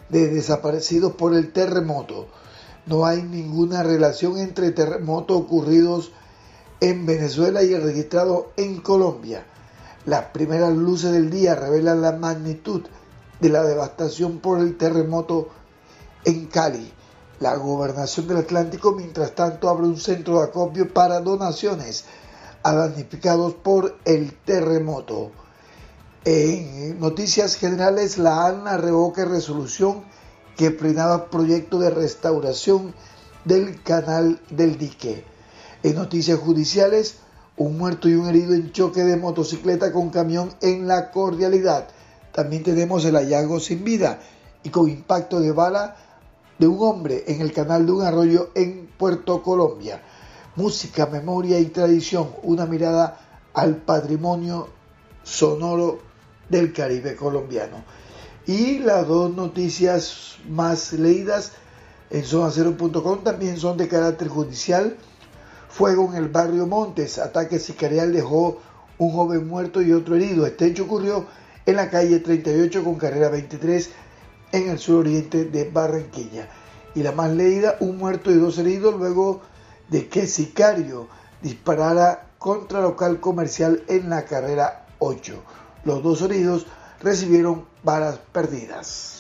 de desaparecidos por el terremoto. No hay ninguna relación entre terremotos ocurridos en Venezuela y el registrado en Colombia. Las primeras luces del día revelan la magnitud de la devastación por el terremoto en Cali. La Gobernación del Atlántico, mientras tanto, abre un centro de acopio para donaciones a damnificados por el terremoto. En noticias generales, la ANLA revoca resolución que frenaba proyecto de restauración del canal del dique. En noticias judiciales, un muerto y un herido en choque de motocicleta con camión en La Cordialidad. También tenemos el hallazgo sin vida y con impacto de bala de un hombre en el canal de un arroyo en Puerto Colombia. Música, memoria y tradición, una mirada al patrimonio sonoro del Caribe colombiano. Y las dos noticias más leídas en zonacero.com también son de carácter judicial. Fuego en el barrio Montes, ataque sicarial dejó un joven muerto y otro herido. Este hecho ocurrió en la calle 38 con carrera 23 en el suroriente de Barranquilla. Y la más leída, un muerto y dos heridos luego de que sicario disparara contra local comercial en la carrera 8. Los dos heridos recibieron balas perdidas.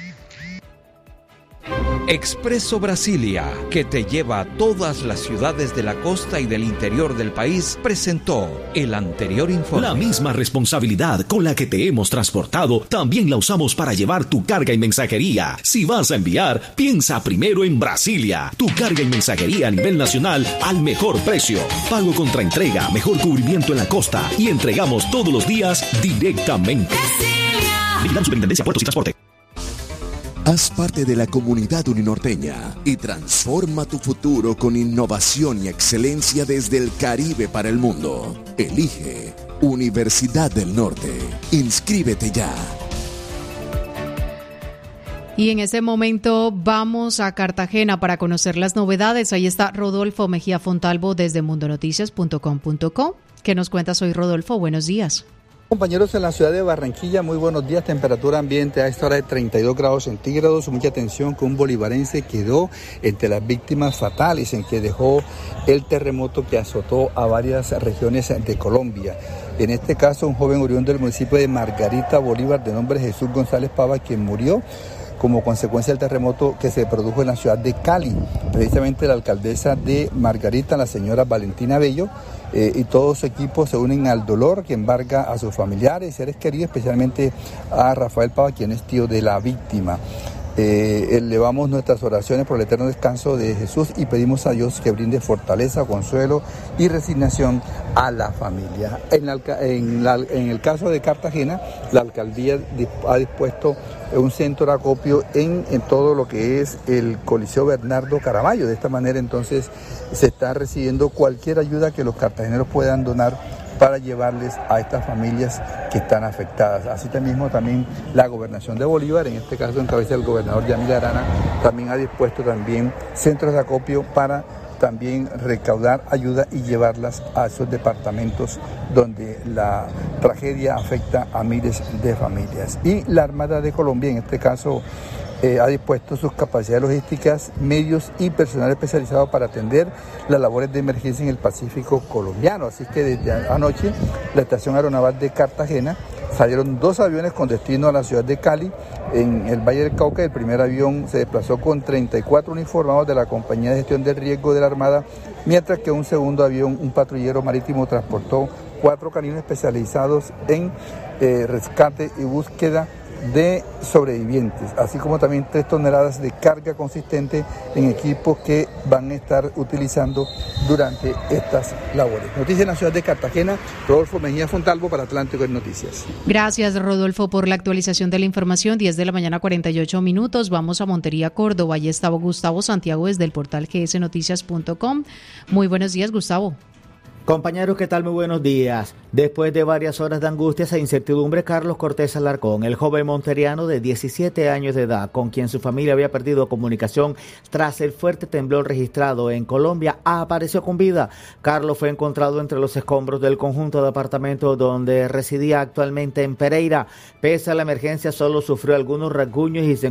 Expreso Brasilia, que te lleva a todas las ciudades de la costa y del interior del país, presentó el anterior informe. La misma responsabilidad con la que te hemos transportado, también la usamos para llevar tu carga y mensajería. Si vas a enviar, piensa primero en Brasilia. Tu carga y mensajería a nivel nacional al mejor precio. Pago contra entrega, mejor cubrimiento en la costa y entregamos todos los días directamente. Vigilando Superintendencia Puertos y Transporte. Haz parte de la comunidad uninorteña y transforma tu futuro con innovación y excelencia desde el Caribe para el mundo. Elige Universidad del Norte. Inscríbete ya. Y en este momento vamos a Cartagena para conocer las novedades. Ahí está Rodolfo Mejía Fontalvo desde mundonoticias.com.co. ¿Qué nos cuentas hoy, Rodolfo? Buenos días. Compañeros, en la ciudad de Barranquilla, muy buenos días. Temperatura ambiente a esta hora de 32 grados centígrados. Mucha atención que un bolivarense quedó entre las víctimas fatales en que dejó el terremoto que azotó a varias regiones de Colombia. En este caso, un joven oriundo del municipio de Margarita Bolívar, de nombre Jesús González Pava, quien murió como consecuencia del terremoto que se produjo en la ciudad de Cali. Precisamente la alcaldesa de Margarita, la señora Valentina Bello, y todo su equipo se unen al dolor que embarga a sus familiares y seres queridos, especialmente a Rafael Pava, quien es tío de la víctima. Elevamos nuestras oraciones por el eterno descanso de Jesús y pedimos a Dios que brinde fortaleza, consuelo y resignación a la familia. En el caso de Cartagena, la alcaldía ha dispuesto un centro de acopio en todo lo que es el Coliseo Bernardo Caraballo. De esta manera entonces se está recibiendo cualquier ayuda que los cartageneros puedan donar para llevarles a estas familias que están afectadas. Así también la gobernación de Bolívar, en este caso en cabeza del gobernador Yamil Arana, también ha dispuesto también centros de acopio para también recaudar ayuda y llevarlas a esos departamentos donde la tragedia afecta a miles de familias. Y la Armada de Colombia, en este caso, ha dispuesto sus capacidades logísticas, medios y personal especializado para atender las labores de emergencia en el Pacífico colombiano. Así que desde anoche, la Estación Aeronaval de Cartagena salieron 2 aviones con destino a la ciudad de Cali, en el Valle del Cauca. El primer avión se desplazó con 34 uniformados de la Compañía de Gestión del Riesgo de la Armada, mientras que un segundo avión, un patrullero marítimo, transportó 4 caninos especializados en rescate y búsqueda de sobrevivientes, así como también 3 toneladas de carga consistente en equipos que van a estar utilizando durante estas labores. Noticias en la ciudad de Cartagena, Rodolfo Mejía Fontalvo para Atlántico en Noticias. Gracias, Rodolfo, por la actualización de la información. 10 de la mañana, 48 minutos. Vamos a Montería, Córdoba. Allí está Gustavo Santiago desde el portal gsnoticias.com. Muy buenos días, Gustavo. Compañeros, ¿qué tal? Muy buenos días. Después de varias horas de angustias e incertidumbre, Carlos Cortés Alarcón, el joven monteriano de 17 años de edad, con quien su familia había perdido comunicación tras el fuerte temblor registrado en Colombia, apareció con vida. Carlos fue encontrado entre los escombros del conjunto de apartamentos donde residía actualmente en Pereira. Pese a la emergencia, solo sufrió algunos rasguños y se